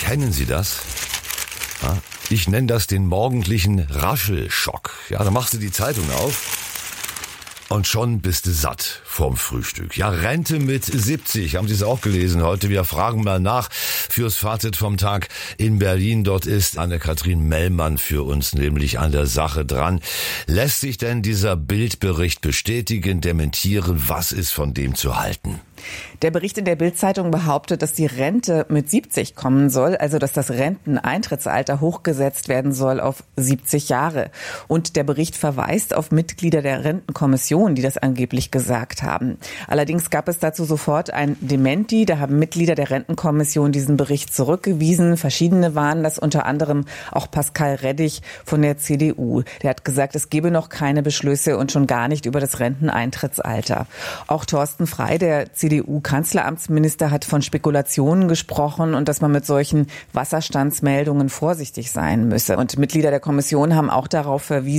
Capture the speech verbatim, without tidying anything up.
Kennen Sie das? Ja, ich nenne das den morgendlichen Raschelschock. Ja, da machst du die Zeitung auf und schon bist du satt vorm Frühstück. Ja, Rente mit siebzig, haben Sie es auch gelesen heute? Wir fragen mal nach fürs Fazit vom Tag in Berlin. Dort ist Anne-Kathrin Mellmann für uns nämlich an der Sache dran. Lässt sich denn dieser Bildbericht bestätigen, dementieren? Was ist von dem zu halten? Der Bericht in der Bild-Zeitung behauptet, dass die Rente mit siebzig kommen soll, also dass das Renteneintrittsalter hochgesetzt werden soll auf siebzig Jahre. Und der Bericht verweist auf Mitglieder der Rentenkommission, die das angeblich gesagt haben. Allerdings gab es dazu sofort ein Dementi. Da haben Mitglieder der Rentenkommission diesen Bericht zurückgewiesen. Verschiedene waren das, unter anderem auch Pascal Reddig von der C D U. Der hat gesagt, es gebe noch keine Beschlüsse und schon gar nicht über das Renteneintrittsalter. Auch Thorsten Frey, der C D U-Kanzleramtsminister, hat von Spekulationen gesprochen und dass man mit solchen Wasserstandsmeldungen vorsichtig sein müsse. Und Mitglieder der Kommission haben auch darauf verwiesen,